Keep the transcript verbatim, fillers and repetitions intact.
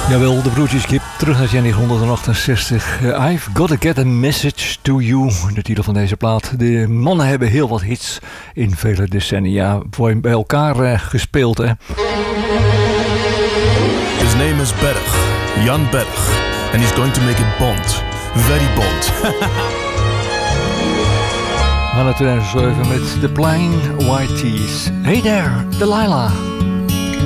Jawel, de broertjes Gibb, terug naar negentien achtenzestig. Uh, I've Gotta Get a Message to You, de titel van deze plaat. De mannen hebben heel wat hits in vele decennia voor bij elkaar uh, gespeeld. Hè. His name is Berg, Jan Berg. And he's going to make it Bond. Very Bond. We gaan naar tweeduizend zeven met The Plain White Tees. Hey there, Delilah.